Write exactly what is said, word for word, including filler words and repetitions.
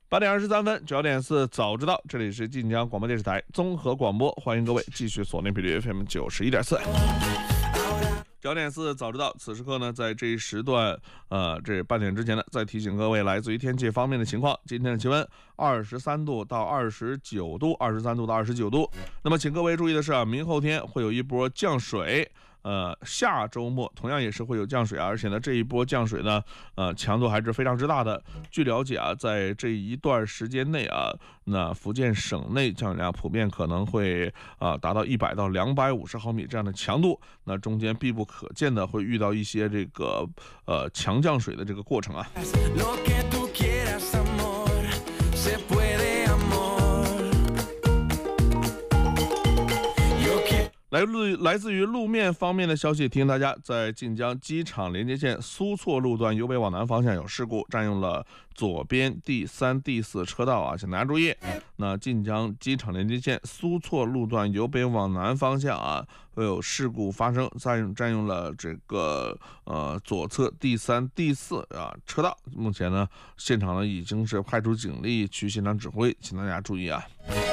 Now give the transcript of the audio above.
八点二十三分，九点四早知道，这里是晋江广播电视台综合广播，欢迎各位继续锁定频率 F M 九十一点四。九点四早知道，此时刻呢，在这一时段，呃，这半点之前呢，再提醒各位来自于天气方面的情况。今天的气温二十三度到二十九度，二十三度到二十九度。那么，请各位注意的是啊，明后天会有一波降水。呃，下周末同样也是会有降水啊，而且呢，这一波降水呢，呃，强度还是非常之大的。据了解啊，在这一段时间内啊，那福建省内降水量普遍可能会啊、呃、达到一百到两百五十毫米这样的强度，那中间必不可见的会遇到一些这个呃强降水的这个过程啊。来路来自于路面方面的消息，提醒大家，在晋江机场连接线苏措路段由北往南方向有事故，占用了左边第三、第四车道啊，请大家注意。那晋江机场连接线苏措路段由北往南方向啊，会有事故发生，占用占用了这个呃左侧第三、第四啊车道。目前呢，现场呢已经是派出警力去现场指挥，请大家注意啊。